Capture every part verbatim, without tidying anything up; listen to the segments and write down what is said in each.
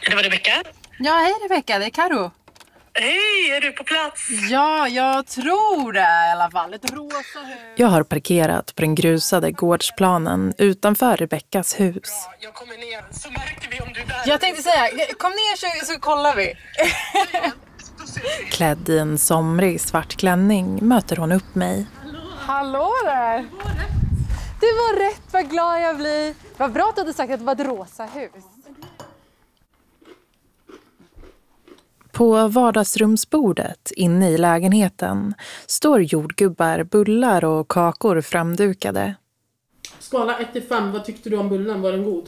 Det var Rebecka. Ja, hej Rebecka, det är Karo. Hej, är du på plats? Ja, jag tror det i alla fall. Ett rosa hus. Jag har parkerat på den grusade gårdsplanen utanför Rebeckas hus. Bra, jag kommer ner så märker vi om du är där. Jag tänkte säga, kom ner så, så kollar vi. Klädd i en somrig svart klänning möter hon upp mig. Hallå där. Det var rätt. Det var rätt, vad glad jag blir. Vad bra att du hade sagt att det var ett rosa hus. På vardagsrumsbordet inne i lägenheten står jordgubbar, bullar och kakor framdukade. Skala ett till fem, vad tyckte du om bullen? Var den god?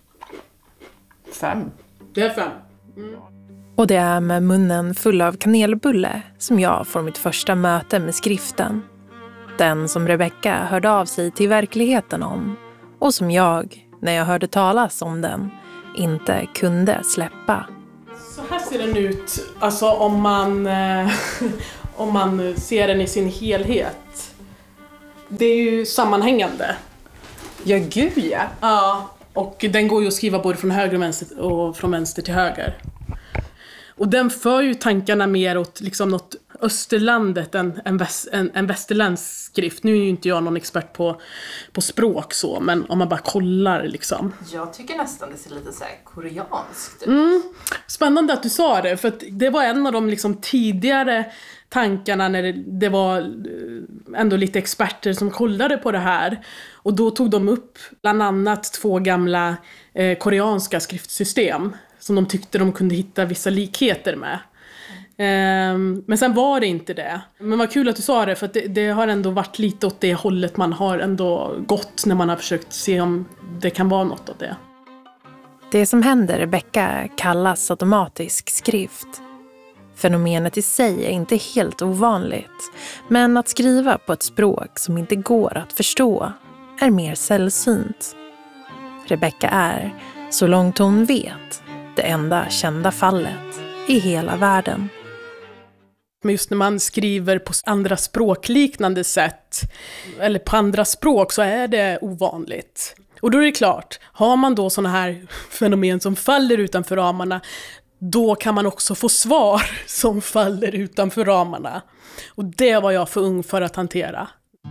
Fem. Det är fem. Mm. Och det är med munnen full av kanelbulle som jag får mitt första möte med skriften. Den som Rebecka hörde av sig till verkligheten om och som jag, när jag hörde talas om den, inte kunde släppa. Så här ser den ut, alltså om man, eh, om man ser den i sin helhet. Det är ju sammanhängande. Ja, gud ja. Ja, och den går ju att skriva både från höger och vänster och från vänster till höger. Och den för ju tankarna mer åt liksom något österlandet än en, väst, en, en västerländsk skrift. Nu är ju inte jag någon expert på, på språk så, men om man bara kollar liksom. Jag tycker nästan det ser lite så här koreanskt ut. Mm. Spännande att du sa det, för att det var en av de liksom tidigare tankarna när det, det var ändå lite experter som kollade på det här. Och då tog de upp bland annat två gamla eh, koreanska skriftsystem som de tyckte de kunde hitta vissa likheter med. Um, men sen var det inte det. Men vad kul att du sa det, för att det, det har ändå varit lite åt det hållet man har ändå gått när man har försökt se om det kan vara något av det. Det som händer Rebecka kallas automatisk skrift. Fenomenet i sig är inte helt ovanligt, men att skriva på ett språk som inte går att förstå är mer sällsynt. Rebecka är, så långt hon vet, det enda kända fallet i hela världen. Men just när man skriver på andra språkliknande sätt eller på andra språk så är det ovanligt. Och då är det klart, har man då såna här fenomen som faller utanför ramarna, då kan man också få svar som faller utanför ramarna. Och det var jag för ung för att hantera.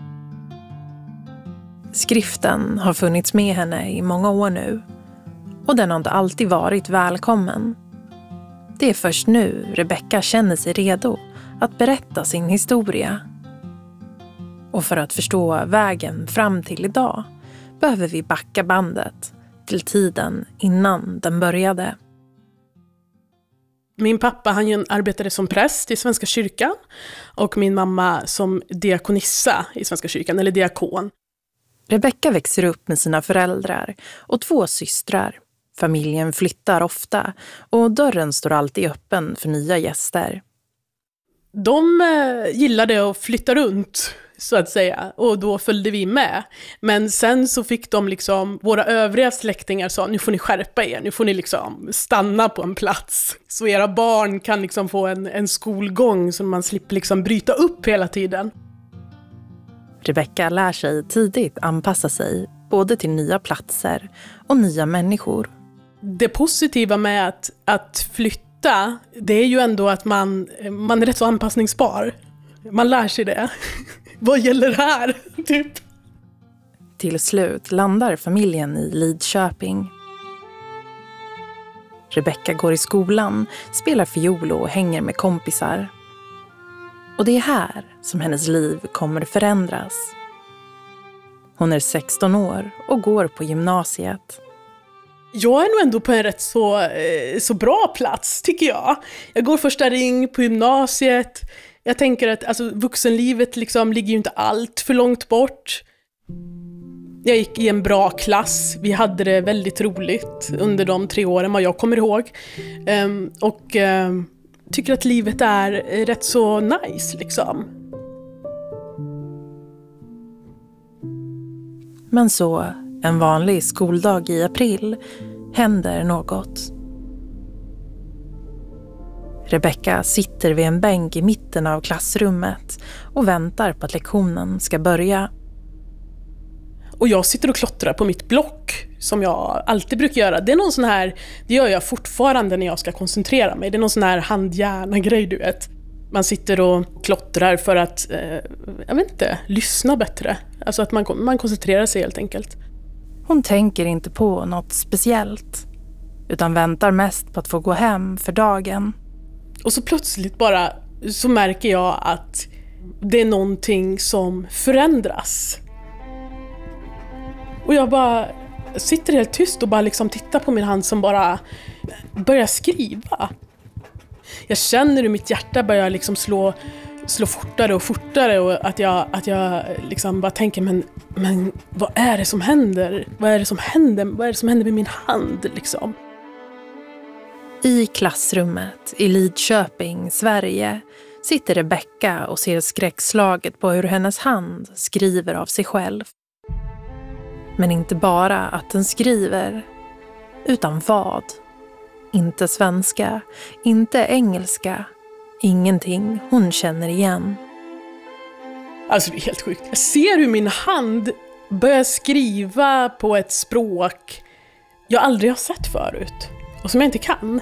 Skriften har funnits med henne i många år nu. Och den har inte alltid varit välkommen. Det är först nu Rebecka känner sig redo att berätta sin historia. Och för att förstå vägen fram till idag behöver vi backa bandet till tiden innan den började. Min pappa han arbetade som präst i Svenska kyrkan och min mamma som diakonissa i Svenska kyrkan, eller diakon. Rebecka växer upp med sina föräldrar och två systrar. Familjen flyttar ofta och dörren står alltid öppen för nya gäster. De eh, gillade att flytta runt så att säga, och då följde vi med. Men sen så fick de liksom, våra övriga släktingar sa, nu får ni skärpa er, nu får ni liksom stanna på en plats. Så era barn kan liksom få en, en skolgång så man slipper liksom bryta upp hela tiden. Rebecka lär sig tidigt anpassa sig både till nya platser och nya människor. Det positiva med att, att flytta, det är ju ändå att man, man är rätt så anpassningsbar. Man lär sig det. Vad gäller här? Typ. Till slut landar familjen i Lidköping. Rebecka går i skolan, spelar fiol och hänger med kompisar. Och det är här som hennes liv kommer förändras. Hon är sexton år och går på gymnasiet. Jag är nog ändå på en rätt så, så bra plats, tycker jag. Jag går första ring på gymnasiet. Jag tänker att alltså, vuxenlivet liksom ligger ju inte allt för långt bort. Jag gick i en bra klass. Vi hade det väldigt roligt under de tre åren vad jag kommer ihåg. Um, och um, tycker att livet är rätt så nice liksom. Men så, en vanlig skoldag i april, händer något. Rebecka sitter vid en bänk i mitten av klassrummet och väntar på att lektionen ska börja. Och jag sitter och klottrar på mitt block som jag alltid brukar göra. Det är någon sån här, det gör jag fortfarande när jag ska koncentrera mig. Det är någon sån här hand-hjärna-grej, du vet. Man sitter och klottrar för att, eh, jag vet inte, lyssna bättre. Alltså att man, man koncentrerar sig helt enkelt. Hon tänker inte på något speciellt, utan väntar mest på att få gå hem för dagen. Och så plötsligt bara så märker jag att det är någonting som förändras. Och jag bara sitter helt tyst och bara liksom tittar på min hand som bara börjar skriva. Jag känner hur mitt hjärta börjar liksom slå, slå fortare och fortare och att jag, att jag liksom bara tänker, men, men vad är det som händer? Vad är det som händer? Vad är det som händer med min hand liksom? I klassrummet i Lidköping, Sverige, sitter Rebecka och ser skräckslaget på hur hennes hand skriver av sig själv. Men inte bara att den skriver, utan vad? Inte svenska, inte engelska, ingenting hon känner igen. Alltså det är helt sjukt. Jag ser hur min hand börjar skriva på ett språk jag aldrig har sett förut och som jag inte kan.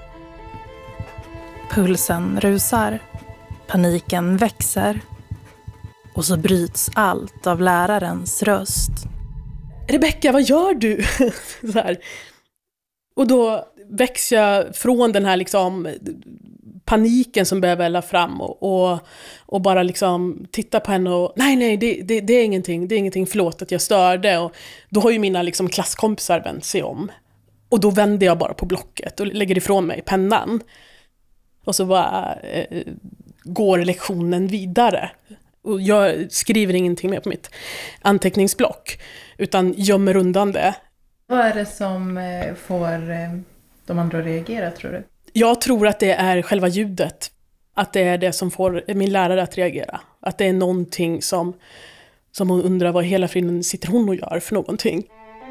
Pulsen rusar, paniken växer och så bryts allt av lärarens röst. Rebecka, vad gör du? Så här. Och då växer jag från den här liksom paniken som börjar välla fram och, och, och bara liksom titta på henne och nej, nej, det, det, det är ingenting, det är ingenting, förlåt att jag störde. Och då har ju mina liksom klasskompisar vänt sig om. Och då vänder jag bara på blocket och lägger ifrån mig pennan. Och så bara eh, går lektionen vidare. Och jag skriver ingenting mer på mitt anteckningsblock utan gömmer undan det. Vad är det som får de andra att reagera, tror du? Jag tror att det är själva ljudet. Att det är det som får min lärare att reagera. Att det är någonting som, som hon undrar vad hela friden sitter hon och gör för någonting.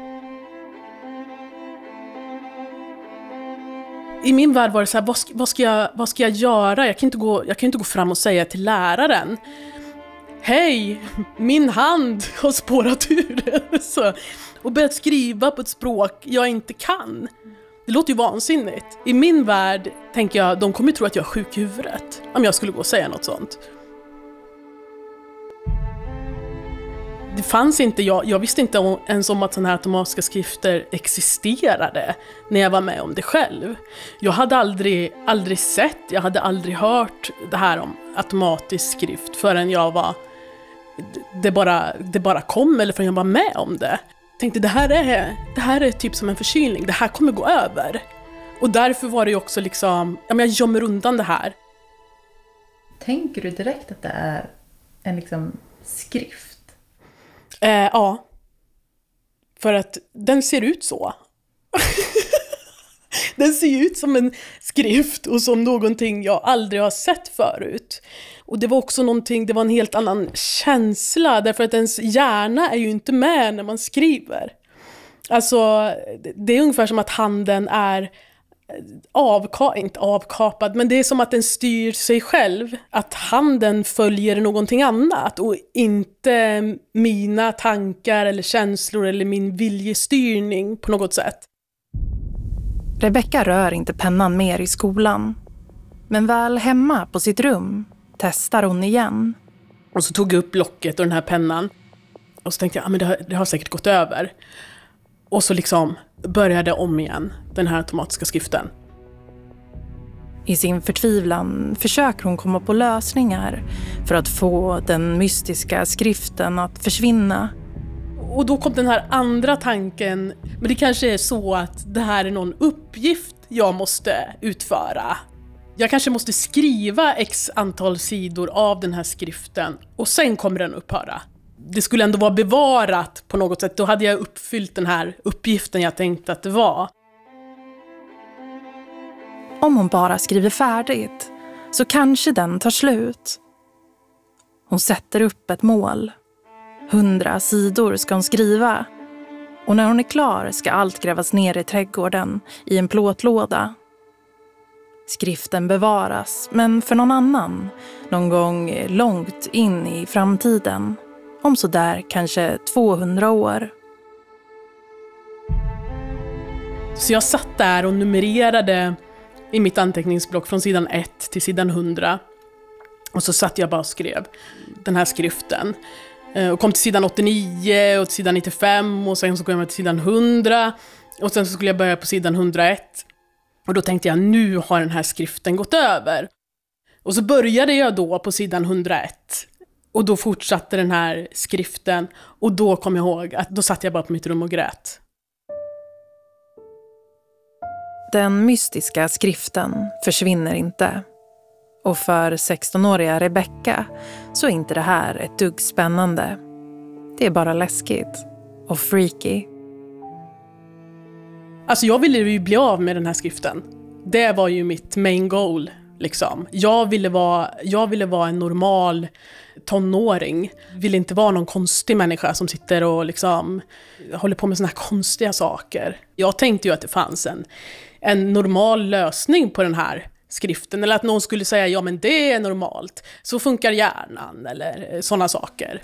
I min värld var det så här, vad ska, vad ska, jag, vad ska jag göra? Jag kan, inte gå, jag kan inte gå fram och säga till läraren: hej, min hand har spårat ur. Så, och börjat skriva på ett språk jag inte kan. Det låter ju vansinnigt. I min värld tänker jag, de kommer tro att jag är sjuk i huvudet om jag skulle gå och säga något sånt. Det fanns inte, jag, jag visste inte ens om att sådana här automatiska skrifter existerade när jag var med om det själv. Jag hade aldrig, aldrig sett, jag hade aldrig hört det här om automatisk skrift förrän jag var, det bara, det bara kom eller förrän jag var med om det. Jag tänkte, det här är, det här är typ som en förkylning, det här kommer gå över. Och därför var det ju också liksom, ja, men jag gömmer undan det här. Tänker du direkt att det är en liksom skrift? Eh, ja. För att den ser ut så. Den ser ut som en skrift och som någonting jag aldrig har sett förut. Och det var också någonting, det var en helt annan känsla. Därför att ens hjärna är ju inte med när man skriver. Alltså, det är ungefär som att handen är avka- inte avkapad, men det är som att den styr sig själv. Att handen följer någonting annat och inte mina tankar eller känslor eller min viljestyrning på något sätt. Rebecka rör inte pennan mer i skolan. Men väl hemma på sitt rum testar hon igen. Och så tog jag upp blocket och den här pennan. Och så tänkte jag, ah, men det har, det har säkert gått över. Och så liksom började om igen, den här automatiska skriften. I sin förtvivlan försöker hon komma på lösningar för att få den mystiska skriften att försvinna. Och då kom den här andra tanken, men det kanske är så att det här är någon uppgift jag måste utföra. Jag kanske måste skriva x antal sidor av den här skriften och sen kommer den upphöra. Det skulle ändå vara bevarat på något sätt. Då hade jag uppfyllt den här uppgiften jag tänkte att det var. Om hon bara skriver färdigt så kanske den tar slut. Hon sätter upp ett mål. Hundra sidor ska hon skriva. Och när hon är klar ska allt grävas ner i trädgården i en plåtlåda. Skriften bevaras, men för någon annan. Någon gång långt in i framtiden. Om så där kanske tvåhundra år. Så jag satt där och numrerade i mitt anteckningsblock från sidan ett till sidan hundra. Och så satt jag bara och skrev den här skriften. Och kom till sidan åttionio och till sidan nittiofem och sen så kom jag till sidan hundra. Och sen så skulle jag börja på sidan hundraett. Och då tänkte jag, nu har den här skriften gått över. Och så började jag då på sidan hundraett. Och då fortsatte den här skriften. Och då kom jag ihåg att då satt jag bara på mitt rum och grät. Den mystiska skriften försvinner inte. Och för sextonåriga Rebecca så är inte det här ett dugg spännande. Det är bara läskigt och freaky. Alltså jag ville ju bli av med den här skriften. Det var ju mitt main goal. Liksom. Jag, ville vara, jag ville vara en normal tonåring. Ville inte vara någon konstig människa som sitter och liksom håller på med såna här konstiga saker. Jag tänkte ju att det fanns en, en normal lösning på den här skriften. Eller att någon skulle säga, ja men det är normalt. Så funkar hjärnan eller såna saker.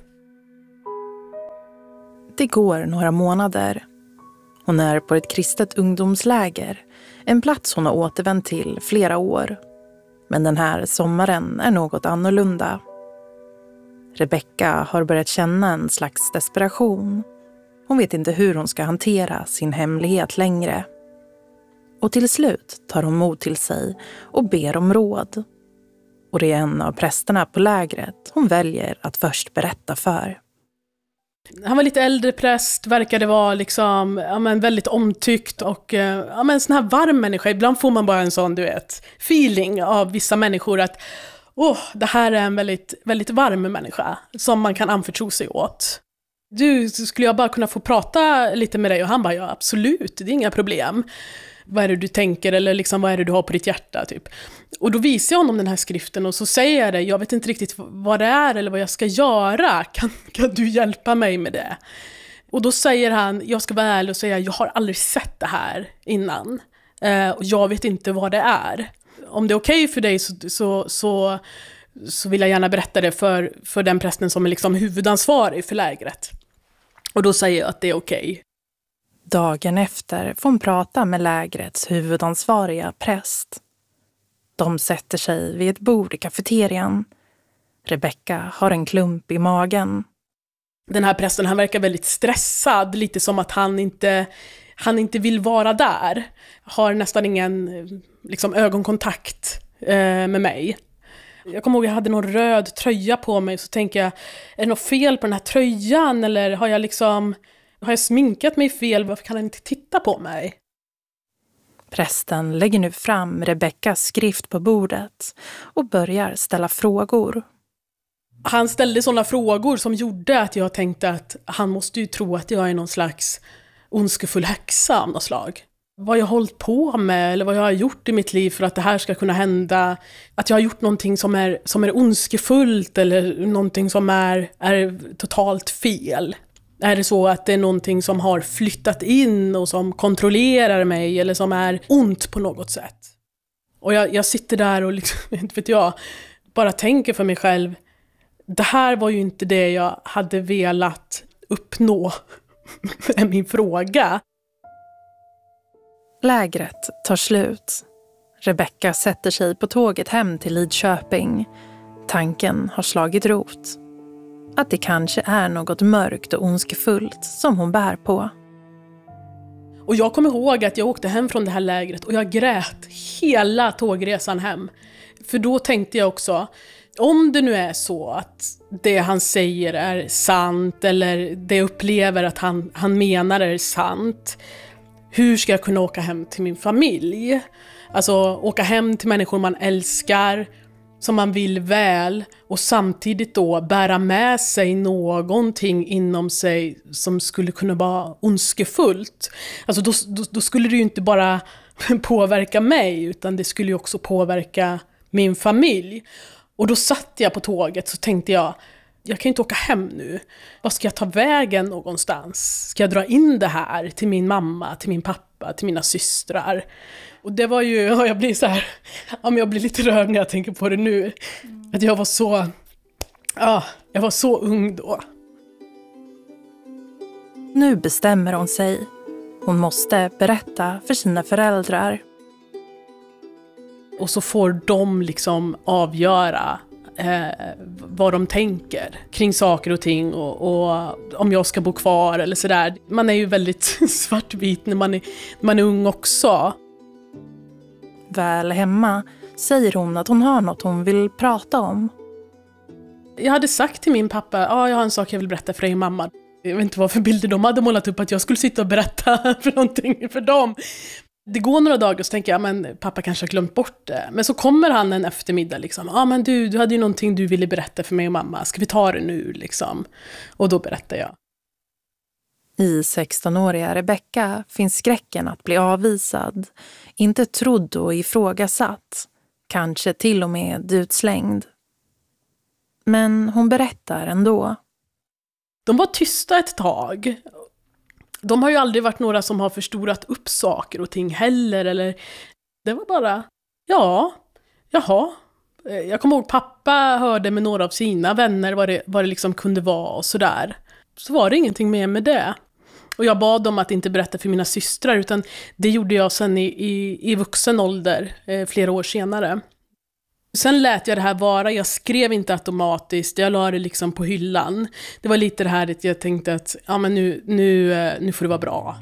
Det går några månader. Hon är på ett kristet ungdomsläger. En plats hon har återvänt till flera år. Men den här sommaren är något annorlunda. Rebecca har börjat känna en slags desperation. Hon vet inte hur hon ska hantera sin hemlighet längre. Och till slut tar hon mod till sig och ber om råd. Och det är en av prästerna på lägret hon väljer att först berätta för. Han var lite äldre präst, verkade vara liksom, ja, men väldigt omtyckt och ja, men en sån här varm människa. Ibland får man bara en sån, du vet, feeling av vissa människor att åh, det här är en väldigt, väldigt varm människa som man kan anförtro sig åt. Du, skulle jag bara kunna få prata lite med dig? Och han bara, ja absolut, det är inga problem. Vad är det du tänker eller liksom, vad är det du har på ditt hjärta typ. Och då visar jag honom den här skriften och så säger jag det, jag vet inte riktigt vad det är eller vad jag ska göra, kan, kan du hjälpa mig med det? Och då säger han, jag ska vara ärlig och säga, jag har aldrig sett det här innan eh, och jag vet inte vad det är. Om det är okej för dig så, så, så, så vill jag gärna berätta det för, för den prästen som är liksom huvudansvarig för lägret. Och då säger jag att det är okej. Dagen efter får hon prata med lägrets huvudansvariga präst. De sätter sig vid ett bord i kafeterian. Rebecca har en klump i magen. Den här prästen, han verkar väldigt stressad. Lite som att han inte, han inte vill vara där. Har nästan ingen liksom, ögonkontakt eh, med mig. Jag kommer ihåg att jag hade någon röd tröja på mig. Så tänker jag, är det något fel på den här tröjan? Eller har jag liksom... Har jag sminkat mig fel? Varför kan han inte titta på mig? Prästen lägger nu fram Rebeccas skrift på bordet och börjar ställa frågor. Han ställde sådana frågor som gjorde att jag tänkte att han måste ju tro att jag är någon slags ondskefull häxa av något slag. Vad jag har hållit på med eller vad jag har gjort i mitt liv för att det här ska kunna hända. Att jag har gjort någonting som är, som är ondskefullt eller någonting som är, är totalt fel. Är det så att det är någonting som har flyttat in och som kontrollerar mig eller som är ont på något sätt? Och jag, jag sitter där och liksom, inte vet jag, bara tänker för mig själv, det här var ju inte det jag hade velat uppnå med min fråga. Lägret tar slut. Rebecca sätter sig på tåget hem till Lidköping. Tanken har slagit rot. Att det kanske är något mörkt och ondskefullt som hon bär på. Och jag kommer ihåg att jag åkte hem från det här lägret och jag grät hela tågresan hem. För då tänkte jag också, om det nu är så att det han säger är sant eller det jag upplever att han, han menar är sant, hur ska jag kunna åka hem till min familj? Alltså åka hem till människor man älskar, som man vill väl, och samtidigt då bära med sig någonting inom sig som skulle kunna vara ondskefullt. Alltså då, då, då skulle det ju inte bara påverka mig, utan det skulle ju också påverka min familj. Och då satt jag på tåget så tänkte jag, jag kan inte åka hem nu. Vad ska jag ta vägen någonstans? Ska jag dra in det här till min mamma, till min pappa, till mina systrar? Och det var ju, jag blir så här, ja, men jag blir lite rörd när jag tänker på det nu. Mm. Att jag var så, ja, jag var så ung då. Nu bestämmer hon sig. Hon måste berätta för sina föräldrar. Och så får de liksom avgöra eh, vad de tänker kring saker och ting och, och om jag ska bo kvar eller sådär. Man är ju väldigt svartvit när man är, när man är ung också. Väl hemma säger hon att hon har något hon vill prata om. Jag hade sagt till min pappa, ja ah, jag har en sak jag vill berätta för dig och mamma. Jag vet inte vad för bilder de hade målat upp att jag skulle sitta och berätta för någonting för dem. Det går några dagar och så tänker jag, men pappa kanske har glömt bort det. Men så kommer han en eftermiddag liksom. Ja ah, men du, du hade ju någonting du ville berätta för mig och mamma. Ska vi ta det nu liksom? Och då berättar jag. I sextonåriga Rebecca finns skräcken att bli avvisad. Inte trodd och ifrågasatt. Kanske till och med utslängd. Men hon berättar ändå. De var tysta ett tag. De har ju aldrig varit några som har förstorat upp saker och ting heller. Eller det var bara, ja, jaha. Jag kommer ihåg pappa hörde med några av sina vänner vad det, vad det liksom kunde vara och sådär. Så var det ingenting mer med det. Och jag bad dem att inte berätta för mina systrar, utan det gjorde jag sen i, i, i vuxen ålder, eh, flera år senare. Sen lät jag det här vara, jag skrev inte automatiskt, jag la det liksom på hyllan. Det var lite det här att jag tänkte att ja, men nu, nu, nu får det vara bra.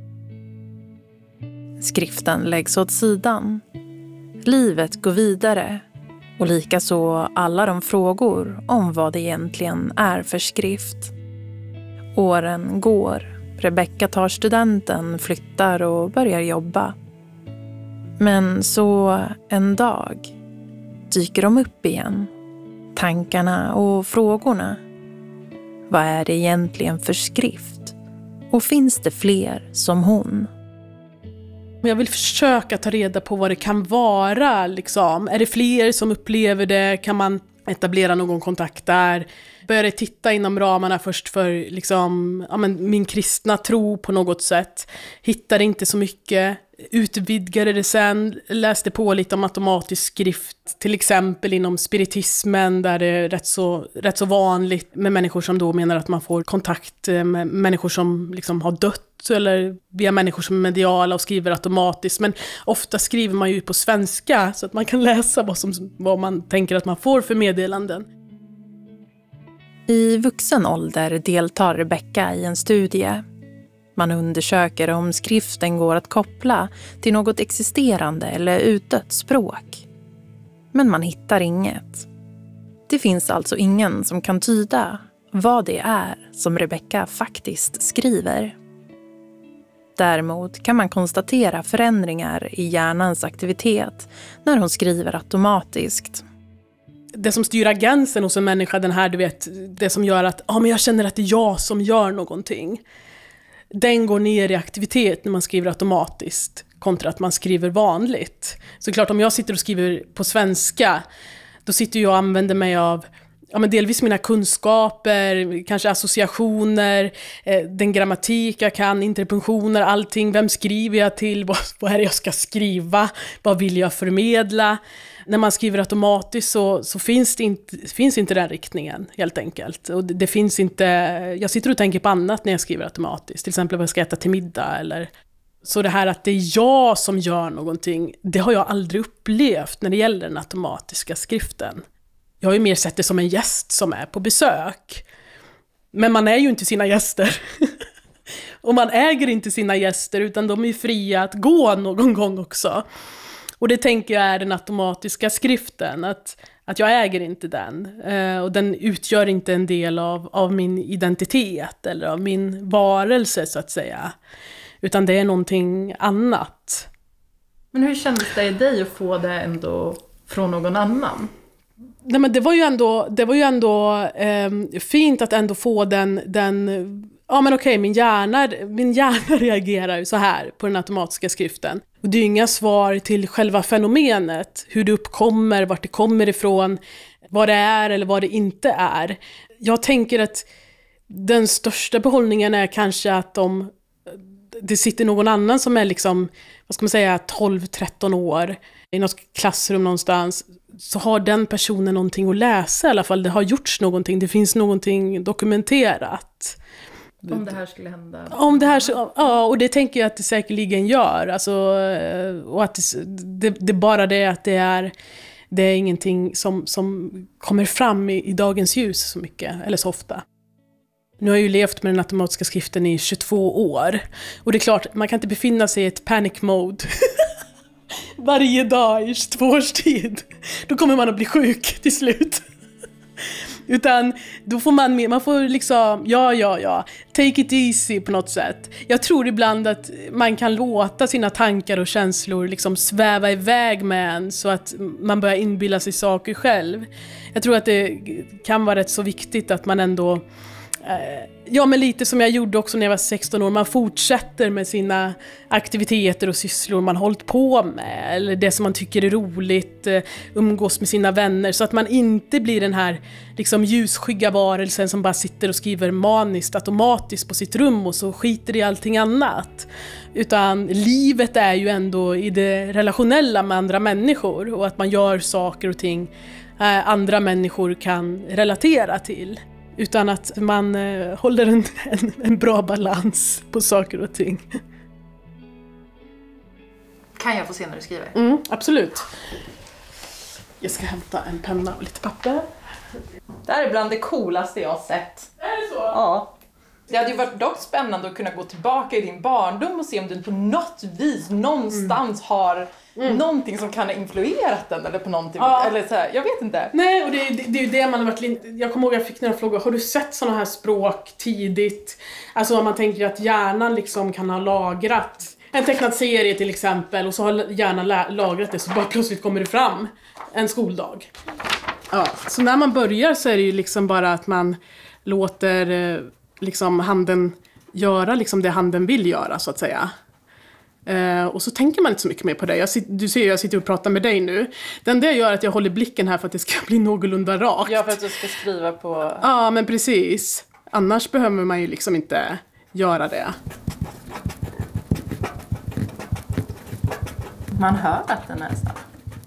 Skriften läggs åt sidan. Livet går vidare. Och likaså alla de frågor om vad det egentligen är för skrift. Åren går. Rebecca tar studenten, flyttar och börjar jobba. Men så en dag dyker de upp igen. Tankarna och frågorna. Vad är det egentligen för skrift? Och finns det fler som hon? Jag vill försöka ta reda på vad det kan vara. Liksom. Är det fler som upplever det? Kan man etablera någon kontakt där? Började titta inom ramarna först för liksom, ja, men min kristna tro på något sätt. Hittade inte så mycket. Utvidgade det sen. Läste på lite om automatisk skrift. Till exempel inom spiritismen där det är rätt så, rätt så vanligt med människor som då menar att man får kontakt med människor som liksom har dött. Eller via människor som är mediala och skriver automatiskt. Men ofta skriver man ju på svenska så att man kan läsa vad, som, vad man tänker att man får för meddelanden. I vuxen ålder deltar Rebecca i en studie. Man undersöker om skriften går att koppla till något existerande eller utdött språk. Men man hittar inget. Det finns alltså ingen som kan tyda vad det är som Rebecca faktiskt skriver. Däremot kan man konstatera förändringar i hjärnans aktivitet när hon skriver automatiskt. Det som styr agensen hos en människa, den här, du vet, det som gör att ja, men jag känner att det är jag som gör någonting. Den går ner i aktivitet när man skriver automatiskt kontra att man skriver vanligt. Så klart, om jag sitter och skriver på svenska, då sitter jag och använder mig av ja, men delvis mina kunskaper, kanske associationer, eh, den grammatik jag kan, interpunktioner, allting. Vem skriver jag till? Vad, vad är det jag ska skriva? Vad vill jag förmedla? När man skriver automatiskt så, så finns, det inte, finns inte den riktningen helt enkelt. Och det, det finns inte, jag sitter och tänker på annat när jag skriver automatiskt. Till exempel vad jag ska äta till middag. Eller, så det här att det är jag som gör någonting, det har jag aldrig upplevt när det gäller den automatiska skriften. Jag har ju mer sett det som en gäst som är på besök. Men man är ju inte sina gäster. Och man äger inte sina gäster utan de är fria att gå någon gång också. Och det tänker jag är den automatiska skriften. Att, att jag äger inte den. Eh, och den utgör inte en del av, av min identitet. Eller av min varelse så att säga. Utan det är någonting annat. Men hur kändes det i dig att få det ändå från någon annan? Nej, men det var ju ändå, det var ju ändå eh, fint att ändå få den, den ja men okej, min hjärna, min hjärna reagerar så här på den automatiska skriften. Och det är ju inga svar till själva fenomenet, hur det uppkommer, vart det kommer ifrån, vad det är eller vad det inte är. Jag tänker att den största behållningen är kanske att om det sitter någon annan som är liksom, vad ska man säga, tolv tretton år i något klassrum någonstans, så har den personen någonting att läsa i alla fall. Det har gjorts någonting, det finns någonting dokumenterat. Om det här skulle hända. Om det här, ja, och det tänker jag att det säkerligen gör. Alltså, och att det, det, det bara det att det är, det är ingenting som, som kommer fram i, i dagens ljus så mycket, eller så ofta. Nu har jag ju levt med den automatiska skriften i tjugotvå år. Och det är klart, man kan inte befinna sig i ett panic mode varje dag i tjugotvå års tid. Då kommer man att bli sjuk till slut. Utan då får man, man får liksom, ja, ja, ja, take it easy på något sätt. Jag tror ibland att man kan låta sina tankar och känslor liksom sväva iväg med en så att man börjar inbilla sig saker själv. Jag tror att det kan vara rätt så viktigt att man ändå, ja, men lite som jag gjorde också när jag var sexton år, man fortsätter med sina aktiviteter och sysslor man hållit på med, eller det som man tycker är roligt, umgås med sina vänner, så att man inte blir den här liksom ljusskygga varelsen som bara sitter och skriver maniskt automatiskt på sitt rum och så skiter i allting annat. Utan livet är ju ändå i det relationella med andra människor, och att man gör saker och ting andra människor kan relatera till. Utan att man eh, håller en, en, en bra balans på saker och ting. Kan jag få se när du skriver? Mm, absolut. Jag ska hämta en penna och lite papper. Det här är bland det coolaste jag har sett. Är det så? Ja. Det hade ju varit dock spännande att kunna gå tillbaka i din barndom och se om du på något vis någonstans mm. har mm. någonting som kan ha influerat den eller på någonting. Ja. Eller så här, jag vet inte. Nej, och det, det, det är ju det man har varit. Jag kommer ihåg att jag fick några frågor. Har du sett såna här språk tidigt? Alltså om man tänker att hjärnan liksom kan ha lagrat en tecknad serie till exempel, och så har hjärnan lagrat det, så bara plötsligt kommer det fram en skoldag. Ja, så när man börjar så är det ju liksom bara att man låter liksom handen göra liksom det handen vill göra, så att säga. Uh, och så tänker man inte så mycket mer på det. Jag sit, du ser, jag sitter och pratar med dig nu. Den där gör att jag håller blicken här för att det ska bli någorlunda rakt. Ja, för att du ska skriva på... Ja, men precis. Annars behöver man ju liksom inte göra det. Man hör att den är snabb.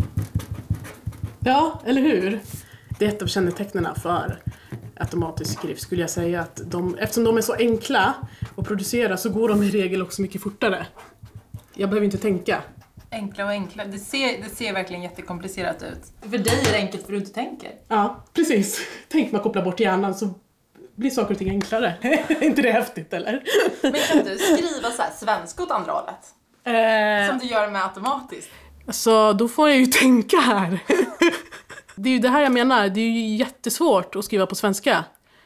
Ja, eller hur? Det är ett av kännetecknena för automatisk skrift, skulle jag säga, att de, eftersom de är så enkla att producera så går de i regel också mycket fortare. Jag behöver inte tänka. Enkla och enkla. Det ser, det ser verkligen jättekomplicerat ut. För dig är det enkelt för du inte tänker. Ja, precis. Tänk man kopplar bort hjärnan så blir saker och ting enklare. Är inte det häftigt, eller? Men kan du skriva så här svenska åt andra hållet? Eh... Som du gör med automatiskt. Så då får jag ju tänka här. Det är ju det här jag menar. Det är ju jättesvårt att skriva på svenska.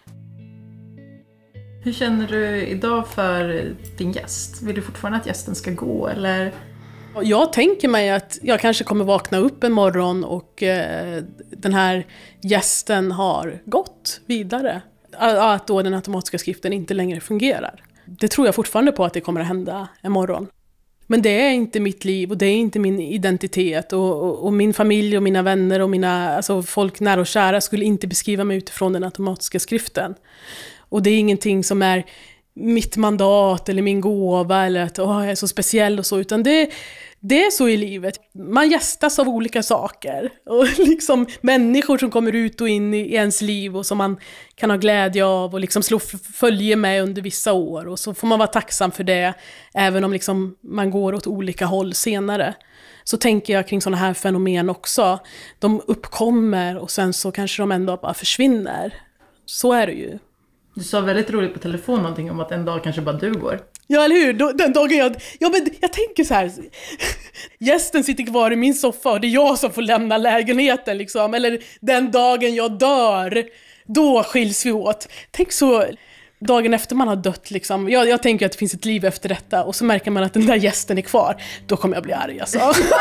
Hur känner du idag för din gäst? Vill du fortfarande att gästen ska gå, eller? Jag tänker mig att jag kanske kommer vakna upp en morgon och eh, den här gästen har gått vidare. Att då den automatiska skriften inte längre fungerar. Det tror jag fortfarande på att det kommer att hända en morgon. Men det är inte mitt liv och det är inte min identitet. Och, och, och min familj och mina vänner och mina, alltså folk nära och kära skulle inte beskriva mig utifrån den automatiska skriften. Och det är ingenting som är mitt mandat eller min gåva eller att åh, jag är så speciell och så, utan det, det är så i livet. Man gästas av olika saker och liksom människor som kommer ut och in i ens liv och som man kan ha glädje av och liksom slå följe med under vissa år, och så får man vara tacksam för det även om liksom man går åt olika håll senare. Så tänker jag kring sådana här fenomen också. De uppkommer och sen så kanske de ändå bara försvinner. Så är det ju. Du sa väldigt roligt på telefon någonting om att en dag kanske bara du går. Ja, eller hur? Den dagen jag... Ja, men jag tänker så här. Gästen sitter kvar i min soffa och det är jag som får lämna lägenheten liksom. Eller den dagen jag dör, då skiljs vi åt. Tänk så dagen efter man har dött liksom. Jag, jag tänker att det finns ett liv efter detta och så märker man att den där gästen är kvar. Då kommer jag bli arg alltså.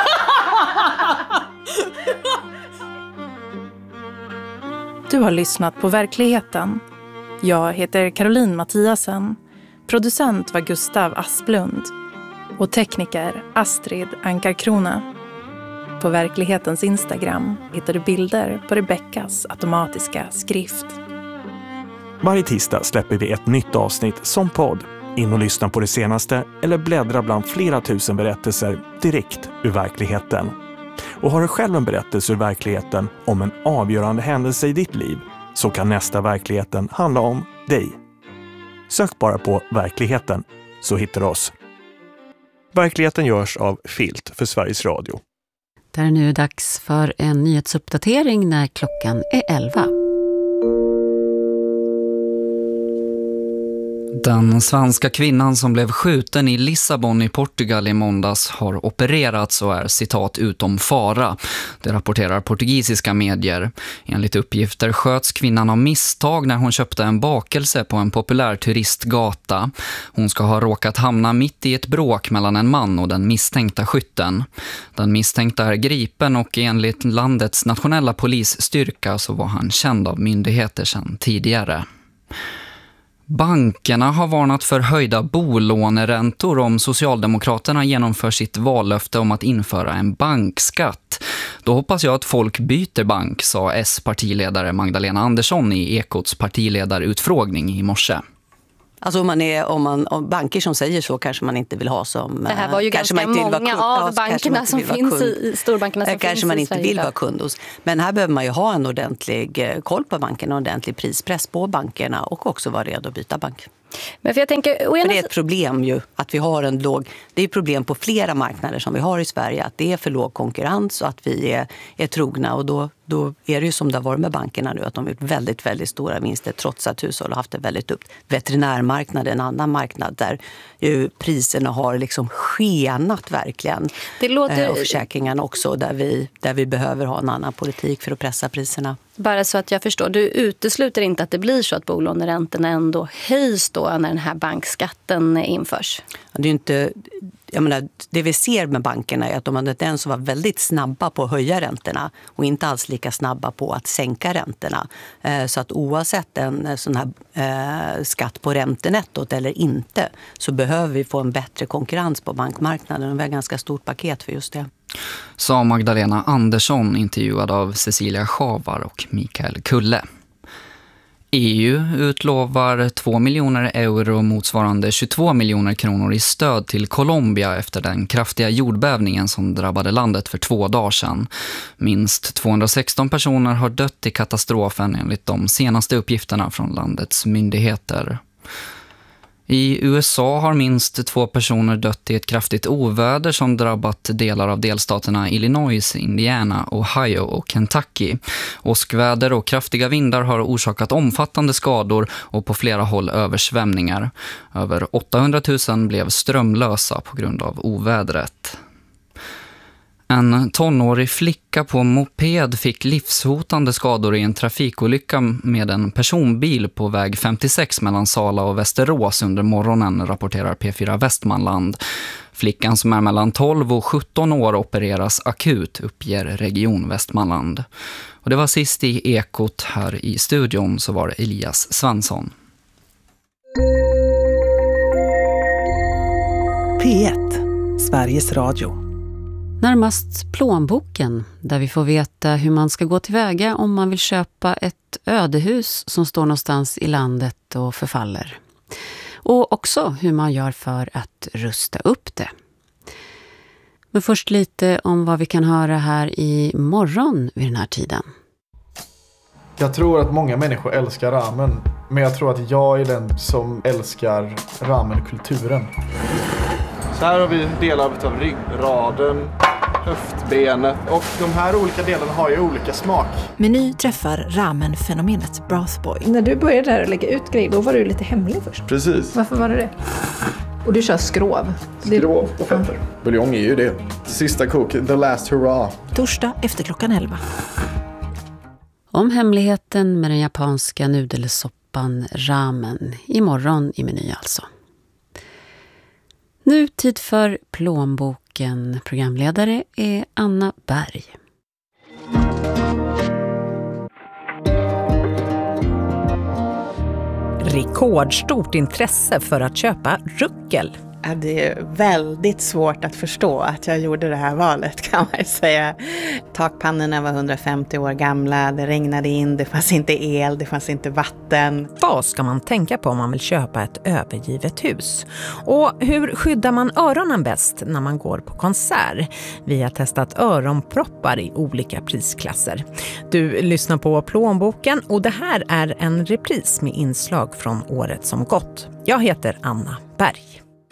Du har lyssnat på Verkligheten. Jag heter Caroline Mattiasen. Producent var Gustav Asplund. Och tekniker Astrid Ankarkrona. På Verklighetens Instagram hittar du bilder på Rebeckas automatiska skrift. Varje tisdag släpper vi ett nytt avsnitt som podd. In och lyssna på det senaste eller bläddra bland flera tusen berättelser direkt ur verkligheten. Och har du själv en berättelse ur verkligheten om en avgörande händelse i ditt liv, så kan nästa Verkligheten handla om dig. Sök bara på Verkligheten så hittar du oss. Verkligheten görs av Filt för Sveriges Radio. Där är nu dags för en nyhetsuppdatering när klockan är elva. Den svenska kvinnan som blev skjuten i Lissabon i Portugal i måndags har opererats och är citat utom fara. Det rapporterar portugisiska medier. Enligt uppgifter sköts kvinnan av misstag när hon köpte en bakelse på en populär turistgata. Hon ska ha råkat hamna mitt i ett bråk mellan en man och den misstänkta skytten. Den misstänkta är gripen och enligt landets nationella polisstyrka så var han känd av myndigheter sedan tidigare. Bankerna har varnat för höjda bolåneräntor om Socialdemokraterna genomför sitt vallöfte om att införa en bankskatt. Då hoppas jag att folk byter bank, sa S-partiledare Magdalena Andersson i Ekots partiledarutfrågning i morse. Alltså om man är om man om banker som säger så kanske man inte vill ha som. Det här var ju ganska många kund, av ja, bankerna som finns kund. i storbankerna som kanske finns man i inte Sverige vill vara kund hos. Men här behöver man ju ha en ordentlig koll på bankerna och en ordentlig prispress på bankerna och också vara redo att byta bank. Men för jag tänker, för det är ett problem ju att vi har en låg, det är ett problem på flera marknader som vi har i Sverige, att det är för låg konkurrens och att vi är, är trogna, och då, då är det ju som det har varit med bankerna nu, att de har gjort väldigt, väldigt stora vinster trots att hushåll har haft det väldigt upp. Veterinärmarknaden, en annan marknad där ju priserna har liksom skenat verkligen. Det låter... Och försäkringarna också, där vi, där vi behöver ha en annan politik för att pressa priserna. Bara så att jag förstår, du utesluter inte att det blir så att bolåneräntorna ändå höjs då när den här bankskatten införs? Det är inte, jag menar, det vi ser med bankerna är att de hade den som var väldigt snabba på att höja räntorna och inte alls lika snabba på att sänka räntorna. Så att oavsett en sån här eh, skatt på räntenettot eller inte, så behöver vi få en bättre konkurrens på bankmarknaden, och vi har ett ganska stort paket för just det. Sa Magdalena Andersson, intervjuad av Cecilia Schavar och Mikael Kulle. E U utlovar två miljoner euro motsvarande tjugotvå miljoner kronor i stöd till Colombia efter den kraftiga jordbävningen som drabbade landet för två dagar sedan. Minst tvåhundrasexton personer har dött i katastrofen enligt de senaste uppgifterna från landets myndigheter. I U S A har minst två personer dött i ett kraftigt oväder som drabbat delar av delstaterna Illinois, Indiana, Ohio och Kentucky. Åskväder och kraftiga vindar har orsakat omfattande skador och på flera håll översvämningar. Över åttahundratusen blev strömlösa på grund av ovädret. En tonårig flicka på moped fick livshotande skador i en trafikolycka med en personbil på väg femtiosex mellan Sala och Västerås under morgonen, rapporterar P fyra Västmanland. Flickan som är mellan tolv och sjutton år opereras akut, uppger Region Västmanland. Och det var sist i Ekot. Här i studion så var Elias Svensson. P ett, Sveriges Radio. Närmast plånboken, där vi får veta hur man ska gå tillväga om man vill köpa ett ödehus som står någonstans i landet och förfaller. Och också hur man gör för att rusta upp det. Men först lite om vad vi kan höra här i morgon vid den här tiden. Jag tror att många människor älskar ramen, men jag tror att jag är den som älskar ramenkulturen. Så här har vi delar av ryggraden, höftbenet, och de här olika delarna har ju olika smak. Meny träffar ramen-fenomenet Brothboy. När du började där och lägga ut grejer, då var du lite hemlig först. Precis. Varför var det det? Och du kör skrov. Skrov och pepper. Buljong är ju det. Sista kok, the last hurrah. Torsdag efter klockan elva. Om hemligheten med den japanska nudelsoppan ramen. Imorgon i Meny alltså. Nu tid för plånboken. Programledare är Anna Berg. Rekordstort intresse för att köpa ruckel. Det är väldigt svårt att förstå att jag gjorde det här valet, kan man säga. Takpannorna var hundrafemtio år gamla, det regnade in, det fanns inte el, det fanns inte vatten. Vad ska man tänka på om man vill köpa ett övergivet hus? Och hur skyddar man öronen bäst när man går på konsert? Vi har testat öronproppar i olika prisklasser. Du lyssnar på Plånboken och det här är en repris med inslag från året som gått. Jag heter Anna Berg.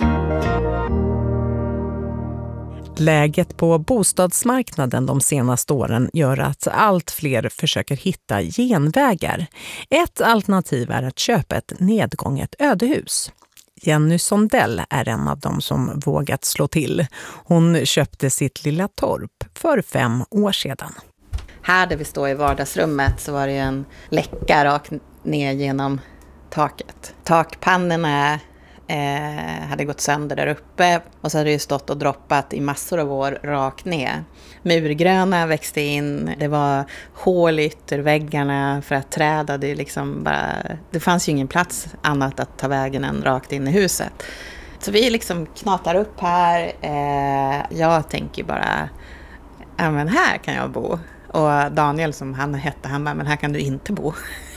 Läget på bostadsmarknaden de senaste åren gör att allt fler försöker hitta genvägar. Ett alternativ är att köpa ett nedgånget ödehus. Jenny Sondell är en av dem som vågat slå till. Hon köpte sitt lilla torp för fem år sedan. Här där vi står i vardagsrummet så var det en läcka rakt ner genom taket. Takpannorna eh, hade gått sönder där uppe och så hade det stått och droppat i massor av år rakt ner. Murgröna växte in, det var hål i ytterväggarna för att träda, det, liksom bara, det fanns ju ingen plats annat att ta vägen än rakt in i huset. Så vi liksom knatar upp här, eh, jag tänker bara, ja men här kan jag bo. Och Daniel som han hette, han bara, men här kan du inte bo.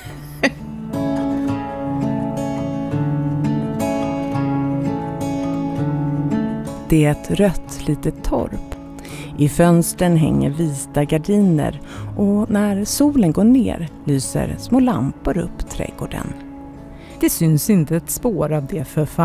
Det är ett rött litet torp. I fönstren hänger vita gardiner och när solen går ner lyser små lampor upp trädgården. Det syns inte ett spår av det förfall